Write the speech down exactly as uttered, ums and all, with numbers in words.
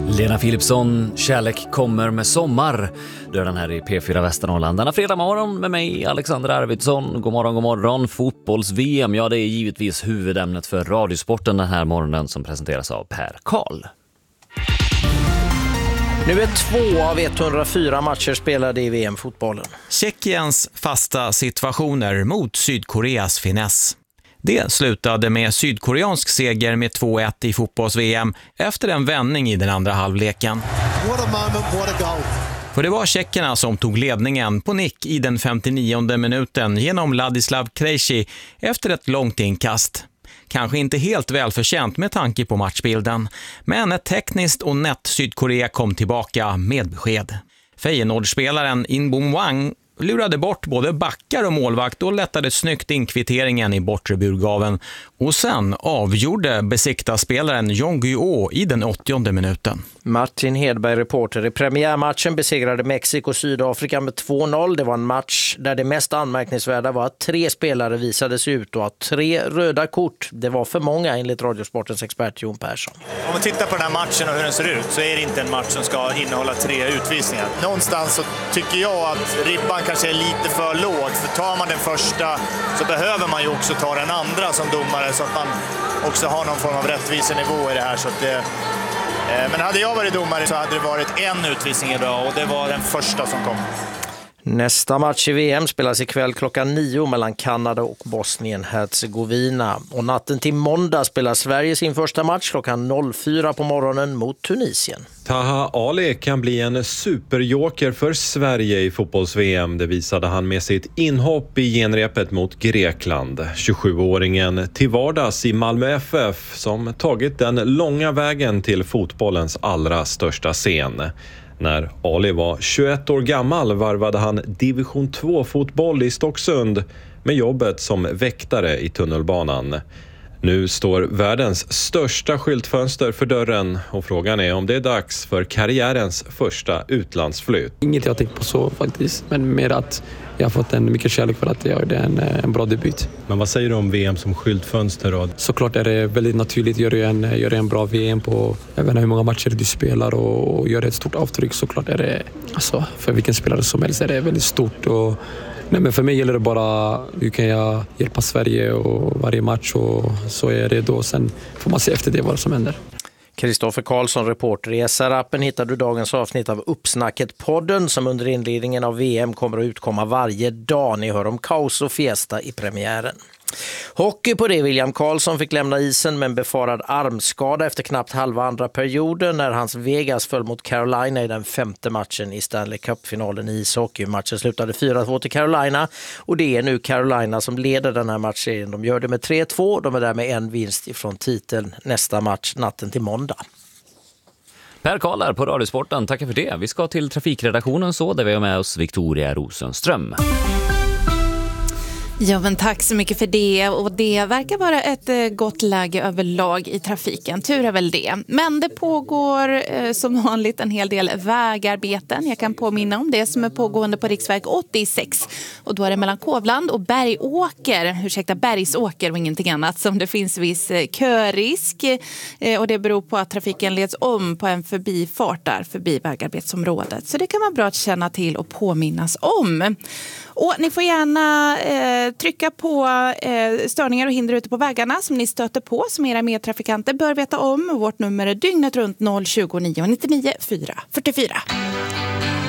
Lena Philipsson, Kärlek kommer med sommar. Du är den här i P fyra Västernorrland. Denna fredag morgon med mig, Alexander Arvidsson. God morgon, god morgon. Fotbolls-V M, ja det är givetvis huvudämnet för Radiosporten den här morgonen som presenteras av Per Karl. Nu är två av etthundrafyra matcher spelade i V M-fotbollen. Tjeckiens fasta situationer mot Sydkoreas finess. Det slutade med sydkoreansk seger med två ett i fotbolls-V M efter en vändning i den andra halvleken. What a moment, what a goal. För det var tjeckerna som tog ledningen på nick i den femtionionde minuten genom Ladislav Krejci efter ett långt inkast. Kanske inte helt välförtjänt med tanke på matchbilden, men ett tekniskt och nätt Sydkorea kom tillbaka med besked. Feyenoordspelaren In Bom Wang lurade bort både backar och målvakt och lättade snyggt in kvitteringen i bortre burgaven. Och sen avgjorde besiktaspelaren Jong Gyo i den åttionde minuten. Martin Hedberg, reporter. I premiärmatchen besegrade Mexiko Sydafrika med två noll. Det var en match där det mest anmärkningsvärda var att tre spelare visades ut och att tre röda kort, det var för många enligt Radiosportens expert Jon Persson. Om man tittar på den här matchen och hur den ser ut så är det inte en match som ska innehålla tre utvisningar. Någonstans så tycker jag att ribban kanske är lite för låg, för tar man den första så behöver man ju också ta den andra som domare så att man också har någon form av rättvisenivå i det här. Så att det, men hade jag varit domare så hade det varit en utvisning idag och det var den första som kom. Nästa match i V M spelas ikväll klockan nio mellan Kanada och Bosnien-Herzegovina. Och natten till måndag spelar Sverige sin första match klockan fyra på morgonen mot Tunisien. Taha Ali kan bli en superjoker för Sverige i fotbolls-V M. Det visade han med sitt inhopp i genrepet mot Grekland. tjugosjuåringen till vardags i Malmö F F som tagit den långa vägen till fotbollens allra största scen. När Ali var tjugoett år gammal varvade han division två-fotboll i Stocksund med jobbet som väktare i tunnelbanan. Nu står världens största skyltfönster för dörren och frågan är om det är dags för karriärens första utlandsflytt. Inget jag tänkt på så faktiskt, men mer att jag har fått en mycket kärlek för att jag gjorde en, en bra debut. Men vad säger du om V M som skyltfönster då? Såklart är det väldigt naturligt. Gör du en, gör en bra V M på jag vet inte hur många matcher du spelar och, och gör ett stort avtryck, såklart är det, alltså, för vilken spelare som helst är det väldigt stort. Och, nej, men för mig gäller det bara hur kan jag hjälpa Sverige och varje match, och så är det då. Sen får man se efter det vad som händer. Kristoffer Karlsson, reporter. I S R-appen hittar du dagens avsnitt av Uppsnacket-podden som under inledningen av V M kommer att utkomma varje dag. Ni hör om kaos och fiesta i premiären. Hockey på det. William Karlsson fick lämna isen med en befarad armskada efter knappt halva andra perioden när hans Vegas föll mot Carolina i den femte matchen i Stanley Cup-finalen i ishockey. Matchen slutade fyra två till Carolina och det är nu Carolina som leder den här matchen. De gör det med tre två. De är där med en vinst ifrån titeln. Nästa match natten till måndag. Per Karl är på Radiosporten, tackar för det. Vi ska till trafikredaktionen så där vi har med oss Victoria Rosenström. Ja, men tack så mycket för det, och det verkar vara ett gott läge överlag i trafiken, tur är väl det. Men det pågår eh, som vanligt en hel del vägarbeten. Jag kan påminna om det som är pågående på riksväg åttiosex, och då är det mellan Kovland och Bergåker, ursäkta Bergsåker och ingenting annat, som det finns viss körisk, eh, och det beror på att trafiken leds om på en förbifart där förbi vägarbetsområdet. Så det kan vara bra att känna till och påminnas om. Och ni får gärna eh, trycka på eh, störningar och hinder ute på vägarna som ni stöter på, som era medtrafikanter bör veta om. Vårt nummer är dygnet runt noll tjugo nio nittionio fyra fyrtiofyra.